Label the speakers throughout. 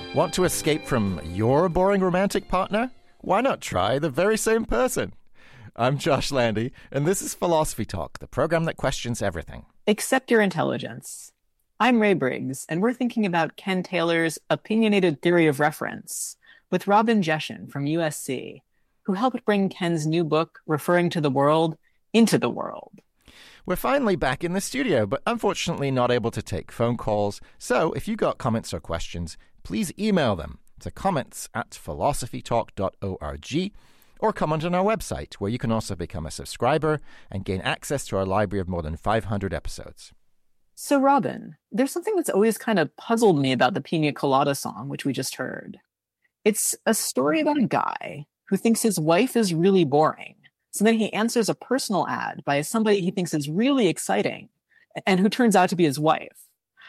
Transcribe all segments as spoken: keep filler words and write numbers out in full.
Speaker 1: Want to escape from your boring romantic partner? Why not try the very same person? I'm Josh Landy, and this is Philosophy Talk, the program that questions everything.
Speaker 2: Except your intelligence. I'm Ray Briggs, and we're thinking about Ken Taylor's opinionated theory of reference with Robin Jeshen from U S C, who helped bring Ken's new book, Referring to the World, into the world.
Speaker 1: We're finally back in the studio, but unfortunately not able to take phone calls. So if you got comments or questions, please email them to comments at philosophy talk dot org or comment on our website, where you can also become a subscriber and gain access to our library of more than five hundred episodes.
Speaker 2: So, Robin, there's something that's always kind of puzzled me about the Pina Colada song, which we just heard. It's a story about a guy who thinks his wife is really boring. So then he answers a personal ad by somebody he thinks is really exciting and who turns out to be his wife.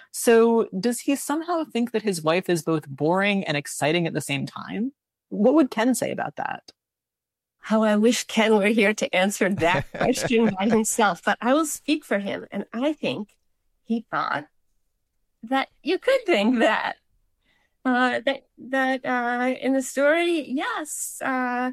Speaker 2: So does he somehow think that his wife is both boring and exciting at the same time? What would Ken say about that?
Speaker 3: How I wish Ken were here to answer that question by himself, but I will speak for him. And I think he thought that you could think that. Uh, that that uh, in the story, yes, uh,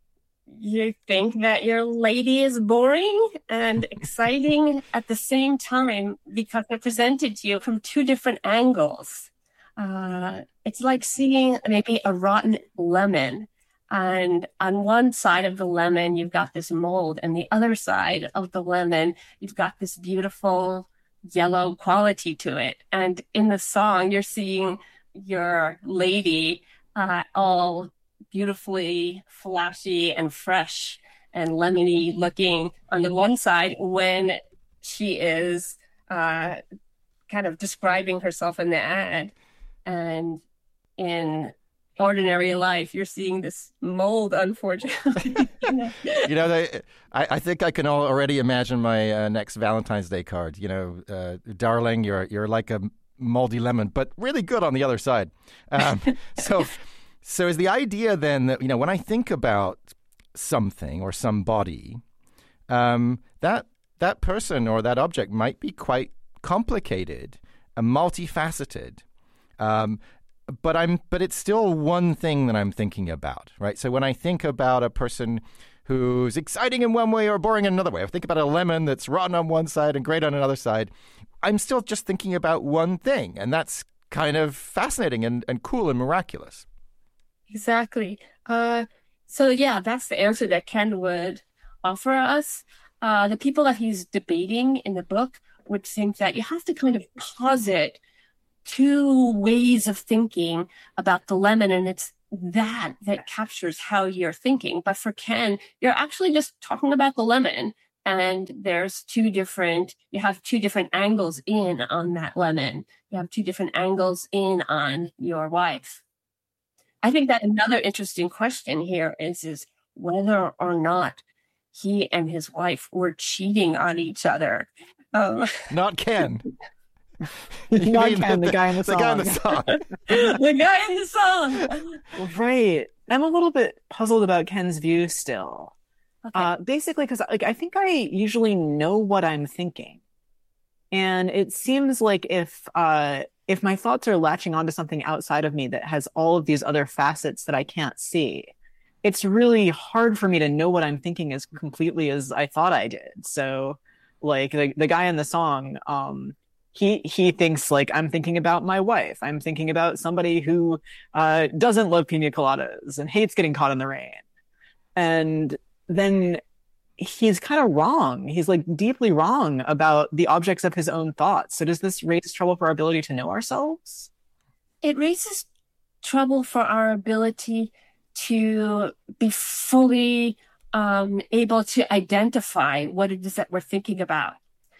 Speaker 3: you think that your lady is boring and exciting at the same time because they're presented to you from two different angles. Uh, it's like seeing maybe a rotten lemon. And on one side of the lemon, you've got this mold. And the other side of the lemon, you've got this beautiful yellow quality to it. And in the song, you're seeing your lady uh, all beautifully flashy and fresh and lemony looking on the one side when she is uh, kind of describing herself in the ad. And in ordinary life, you're seeing this mold, unfortunately.
Speaker 1: You know, they, I, I think I can already imagine my uh, next Valentine's Day card. You know, uh, darling, you're you're like a moldy lemon, but really good on the other side. Um, so, so is the idea then that, you know, when I think about something or somebody, um, that that person or that object might be quite complicated, uh, multifaceted. Um, But I'm, but it's still one thing that I'm thinking about, right? So when I think about a person who's exciting in one way or boring in another way, I think about a lemon that's rotten on one side and great on another side, I'm still just thinking about one thing. And that's kind of fascinating and, and cool and miraculous.
Speaker 3: Exactly. Uh, so yeah, that's the answer that Ken would offer us. Uh, the people that he's debating in the book would think that you have to kind of posit two ways of thinking about the lemon, and it's that that captures how you're thinking. But for Ken, you're actually just talking about the lemon, and there's two different, you have two different angles in on that lemon. You have two different angles in on your wife. I think that another interesting question here is, is whether or not he and his wife were cheating on each other. Um,
Speaker 1: Not Ken.
Speaker 2: Not Ken, the, the guy in the,
Speaker 1: the
Speaker 2: song.
Speaker 1: guy in the song.
Speaker 3: The guy in the song.
Speaker 2: Right. I'm a little bit puzzled about Ken's view still.
Speaker 3: Okay.
Speaker 2: Uh, basically, because like I think I usually know what I'm thinking, and it seems like if uh, if my thoughts are latching onto something outside of me that has all of these other facets that I can't see, it's really hard for me to know what I'm thinking as completely as I thought I did. So, like the the guy in the song. Um, He he thinks like I'm thinking about my wife. I'm thinking about somebody who uh, doesn't love pina coladas and hates getting caught in the rain. And then he's kind of wrong. He's like deeply wrong about the objects of his own thoughts. So does this raise trouble for our ability to know ourselves?
Speaker 3: It raises trouble for our ability to be fully um, able to identify what it is that we're thinking about.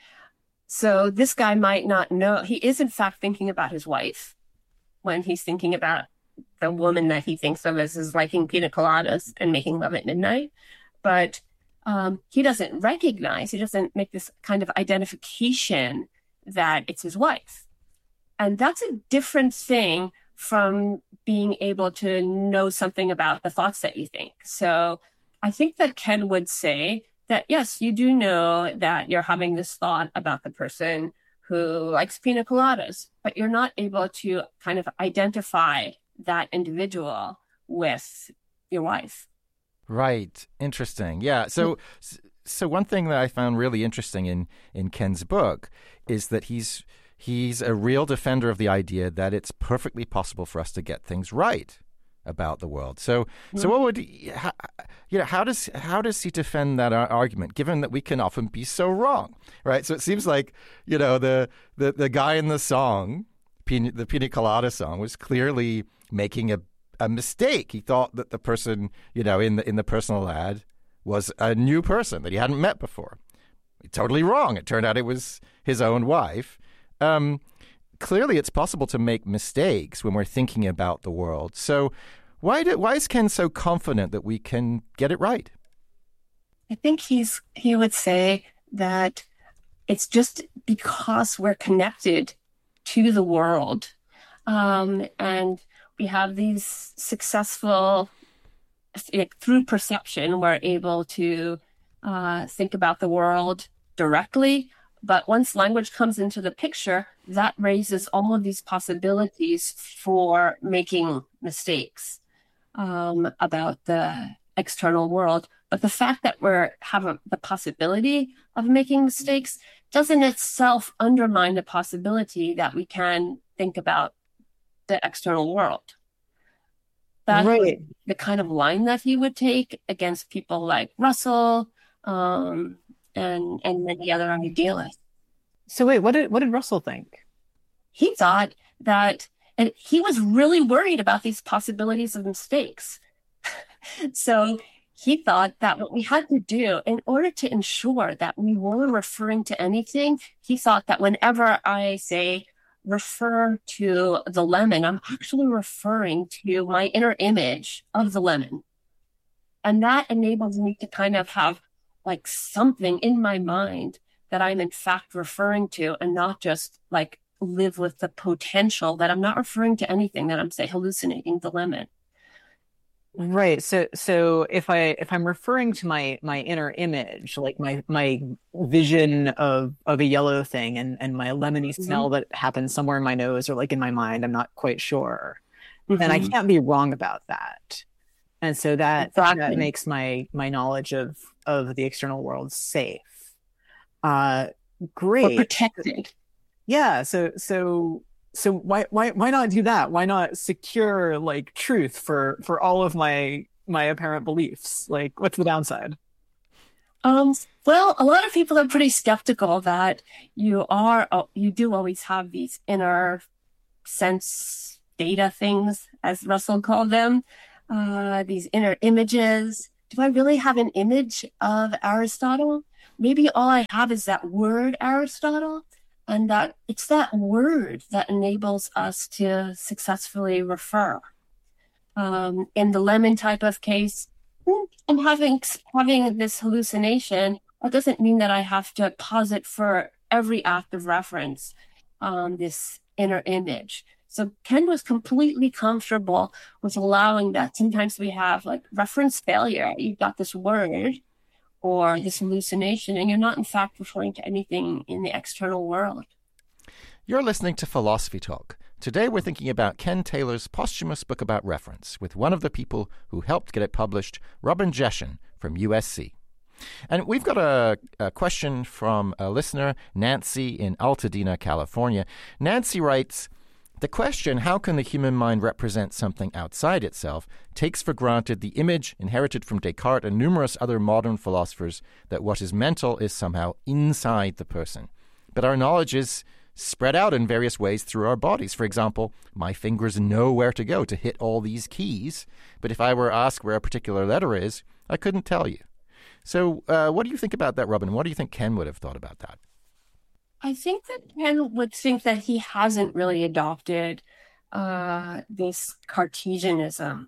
Speaker 3: So this guy might not know. He is, in fact, thinking about his wife when he's thinking about the woman that he thinks of as his liking pina coladas and making love at midnight. But um, he doesn't recognize, he doesn't make this kind of identification that it's his wife. And that's a different thing from being able to know something about the thoughts that you think. So I think that Ken would say that, yes, you do know that you're having this thought about the person who likes pina coladas, but you're not able to kind of identify that individual with your wife.
Speaker 1: Right. Interesting. Yeah. So, so one thing that I found really interesting in, in Ken's book is that he's he's a real defender of the idea that it's perfectly possible for us to get things right about the world. So, mm-hmm. so what would how, you know? How does how does he defend that argument, given that we can often be so wrong, right? So it seems like you know the the, the guy in the song, Pina, the Pina Colada song, was clearly making a a mistake. He thought that the person, you know, in the in the personal ad was a new person that he hadn't met before. Totally wrong. It turned out it was his own wife. Um, clearly, it's possible to make mistakes when we're thinking about the world. So, why do, why is Ken so confident that we can get it right?
Speaker 3: I think he's he would say that it's just because we're connected to the world, um, and we have these successful, like, through perception, we're able to uh, think about the world directly. But once language comes into the picture, that raises all of these possibilities for making mistakes um, about the external world. But the fact that we're having the possibility of making mistakes doesn't itself undermine the possibility that we can think about the external world. That's
Speaker 2: right.
Speaker 3: The kind of line that he would take against people like Russell um, and and many other idealists.
Speaker 2: So wait, what did what did Russell think?
Speaker 3: He thought that, and he was really worried about these possibilities of mistakes. So he thought that what we had to do in order to ensure that we were referring to anything, he thought that whenever I say refer to the lemon, I'm actually referring to my inner image of the lemon. And that enables me to kind of have like something in my mind that I'm in fact referring to, and not just like live with the potential that I'm not referring to anything, that I'm, say, hallucinating the lemon.
Speaker 2: Right. So so if I if I'm referring to my my inner image, like my my vision of of a yellow thing and and my lemony mm-hmm. smell that happens somewhere in my nose or like in my mind, I'm not quite sure. Mm-hmm. Then I can't be wrong about that. And so that exactly. that makes my my knowledge of of the external world safe. Uh great.
Speaker 3: Or protected.
Speaker 2: Yeah, so so So why why why not do that? Why not secure like truth for for all of my my apparent beliefs? Like, what's the downside?
Speaker 3: Um, well, a lot of people are pretty skeptical that you are you do always have these inner sense data things, as Russell called them, uh, these inner images. Do I really have an image of Aristotle? Maybe all I have is that word Aristotle. And that it's that word that enables us to successfully refer. Um, in the lemon type of case, I'm having having this hallucination. That doesn't mean that I have to posit for every act of reference um, this inner image. So Ken was completely comfortable with allowing that. Sometimes we have like reference failure. You've got this word or this hallucination, and you're not in fact referring to anything in the external world.
Speaker 1: You're listening to Philosophy Talk. Today we're thinking about Ken Taylor's posthumous book about reference with one of the people who helped get it published, Robin Jeschen from U S C. And we've got a, a question from a listener, Nancy in Altadena, California. Nancy writes, the question, how can the human mind represent something outside itself, takes for granted the image inherited from Descartes and numerous other modern philosophers that what is mental is somehow inside the person. But our knowledge is spread out in various ways through our bodies. For example, my fingers know where to go to hit all these keys, but if I were asked where a particular letter is, I couldn't tell you. So uh, what do you think about that, Robin? What do you think Ken would have thought about that?
Speaker 3: I think that Ken would think that he hasn't really adopted uh, this Cartesianism.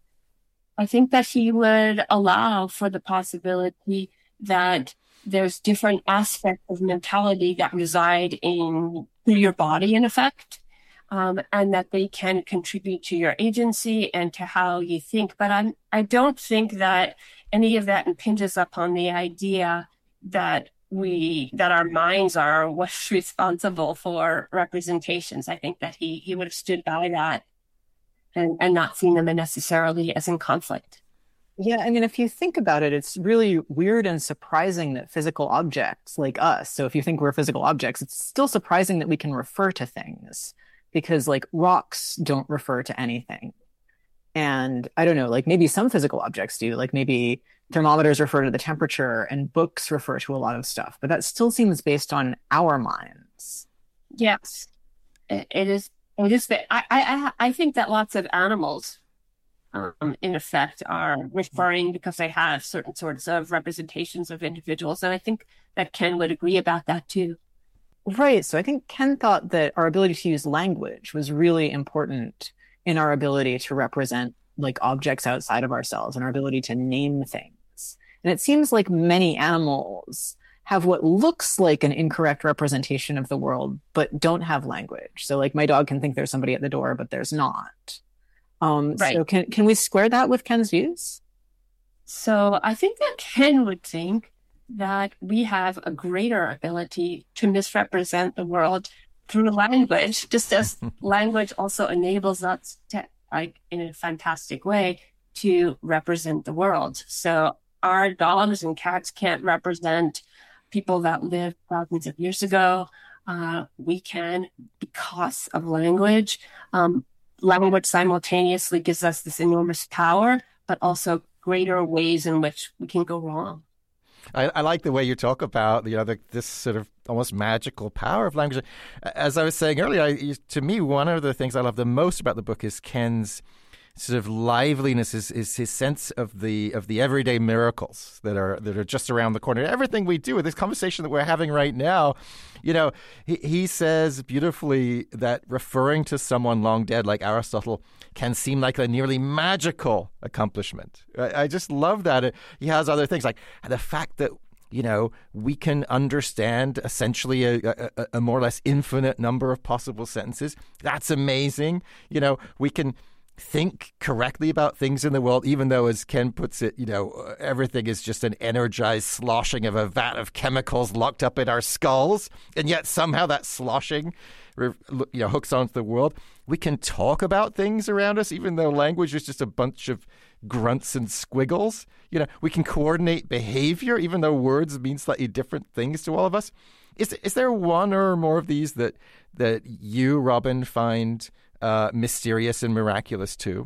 Speaker 3: I think that he would allow for the possibility that there's different aspects of mentality that reside in your body, in effect, um, and that they can contribute to your agency and to how you think. But I'm, I don't think that any of that impinges upon the idea that we that our minds are what's responsible for representations. I think that he he would have stood by that. and, and not seeing them necessarily as in conflict.
Speaker 2: Yeah, I mean, if you think about it, it's really weird and surprising that physical objects like us, so if you think we're physical objects, it's still surprising that we can refer to things because like rocks don't refer to anything. And I don't know, like maybe some physical objects do, like maybe thermometers refer to the temperature and books refer to a lot of stuff, but that still seems based on our minds.
Speaker 3: Yes, it, it is. It is. I, I, I think that lots of animals, um, in effect, are referring because they have certain sorts of representations of individuals. And I think that Ken would agree about that too.
Speaker 2: Right. So I think Ken thought that our ability to use language was really important in our ability to represent like objects outside of ourselves and our ability to name things. And it seems like many animals have what looks like an incorrect representation of the world, but don't have language. So like my dog can think there's somebody at the door, but there's not. Um,
Speaker 3: right.
Speaker 2: So can, can we square that with Ken's views?
Speaker 3: So I think that Ken would think that we have a greater ability to misrepresent the world through language, just as language also enables us to, like, in a fantastic way, to represent the world. So our dogs and cats can't represent people that lived thousands of years ago. Uh, we can because of language. Um, language simultaneously gives us this enormous power, but also greater ways in which we can go wrong.
Speaker 1: I, I like the way you talk about, you know, the, this sort of almost magical power of language. As I was saying earlier, I, to me, one of the things I love the most about the book is Ken's sort of liveliness, is, is his sense of the of the everyday miracles that are that are just around the corner. Everything we do, this conversation that we're having right now, you know, he, he says beautifully that referring to someone long dead like Aristotle can seem like a nearly magical accomplishment. I, I just love that. He has other things like the fact that, you know, we can understand essentially a, a, a more or less infinite number of possible sentences. That's amazing. You know, we can think correctly about things in the world, even though, as Ken puts it, you know, everything is just an energized sloshing of a vat of chemicals locked up in our skulls. And yet somehow that sloshing, you know, hooks onto the world. We can talk about things around us, even though language is just a bunch of grunts and squiggles. You know, we can coordinate behavior, even though words mean slightly different things to all of us. Is is there one or more of these that that you, Robin, find uh, mysterious and miraculous too?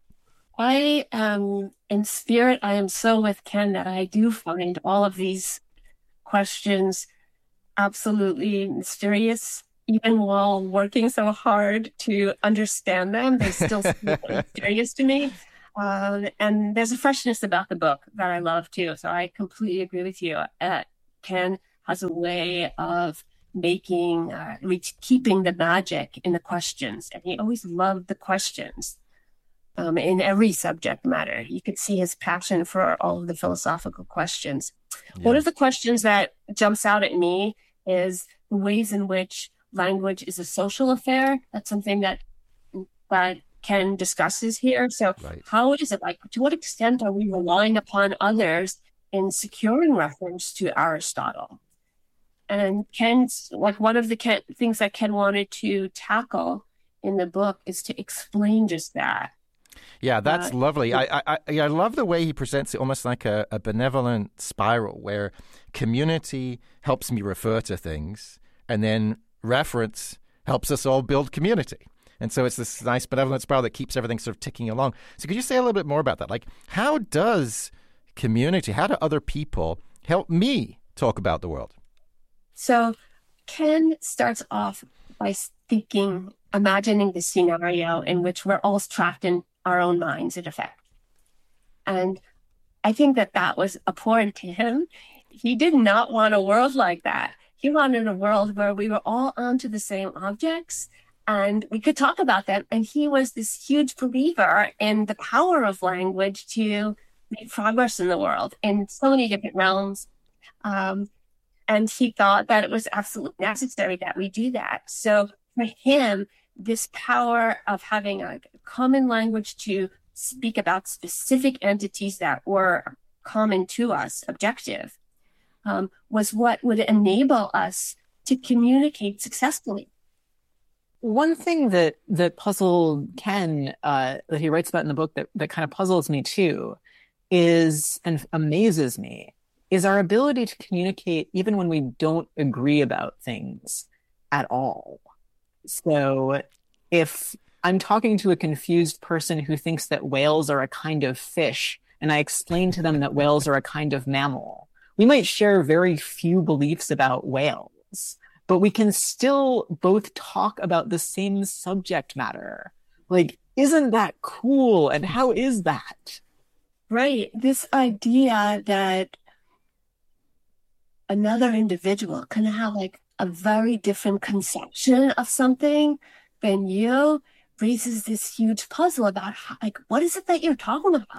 Speaker 3: I am, in spirit, I am so with Ken that I do find all of these questions absolutely mysterious. Even while working so hard to understand them, they still seem mysterious to me. Um, and there's a freshness about the book that I love too. So I completely agree with you. Uh, Ken has a way of making, uh, keeping the magic in the questions. And he always loved the questions um, in every subject matter. You could see his passion for all of the philosophical questions. Yeah. One of the questions that jumps out at me is the ways in which language is a social affair. That's something that, that Ken discusses here. So right. How is it like, to what extent are we relying upon others in securing reference to Aristotle? And Ken's, like one of the Ken, things that Ken wanted to tackle in the book is to explain just that.
Speaker 1: Yeah, that's uh, lovely. I, I I love the way he presents it almost like a, a benevolent spiral where community helps me refer to things and then reference helps us all build community. And so it's this nice benevolent spiral that keeps everything sort of ticking along. So could you say a little bit more about that? Like, how does community, how do other people help me talk about the world?
Speaker 3: So Ken starts off by thinking, imagining the scenario in which we're all trapped in our own minds, in effect. And I think that that was abhorrent to him. He did not want a world like that. He wanted a world where we were all onto the same objects and we could talk about them. And he was this huge believer in the power of language to make progress in the world in so many different realms. Um, and he thought that it was absolutely necessary that we do that. So for him, this power of having a common language to speak about specific entities that were common to us, objective, um, was what would enable us to communicate successfully.
Speaker 2: one thing that that puzzled Ken, uh, that he writes about in the book that, that kind of puzzles me too, is, and amazes me, is our ability to communicate even when we don't agree about things at all. So if I'm talking to a confused person who thinks that whales are a kind of fish, and I explain to them that whales are a kind of mammal, we might share very few beliefs about whales, but we can still both talk about the same subject matter. Like, isn't that cool? And how is that?
Speaker 3: Right. This idea that another individual can have like a very different conception of something than you raises this huge puzzle about how, like, what is it that you're talking about?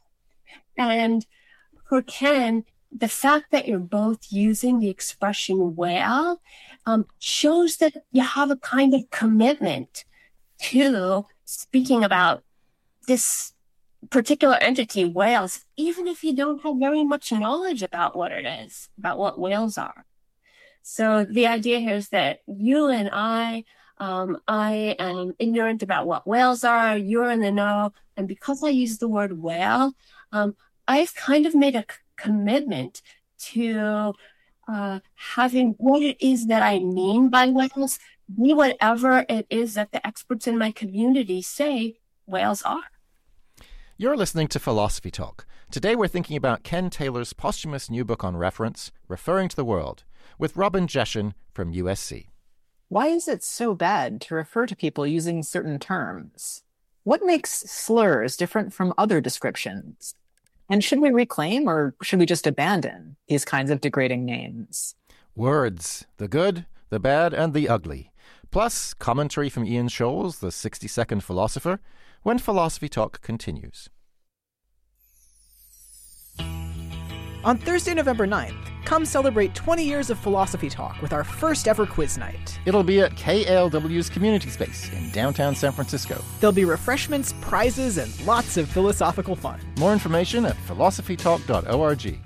Speaker 3: And for Ken, the fact that you're both using the expression whale um, shows that you have a kind of commitment to speaking about this particular entity, whales, even if you don't have very much knowledge about what it is, about what whales are. So the idea here is that you and I, um, I am ignorant about what whales are, you're in the know, and because I use the word whale, um, I've kind of made a c- commitment to uh, having what it is that I mean by whales be whatever it is that the experts in my community say whales are.
Speaker 1: You're listening to Philosophy Talk. Today we're thinking about Ken Taylor's posthumous new book on reference, Referring to the World, with Robin Jeshen from U S C.
Speaker 2: Why is it so bad to refer to people using certain terms? What makes slurs different from other descriptions? And should we reclaim or should we just abandon these kinds of degrading names?
Speaker 1: Words, the good, the bad, and the ugly. Plus, commentary from Ian Scholes, the sixty-second philosopher, when Philosophy Talk continues.
Speaker 4: On Thursday, November ninth, come celebrate twenty years of Philosophy Talk with our first ever quiz night.
Speaker 1: It'll be at K A L W's Community Space in downtown San Francisco.
Speaker 4: There'll be refreshments, prizes, and lots of philosophical fun.
Speaker 1: More information at philosophy talk dot org.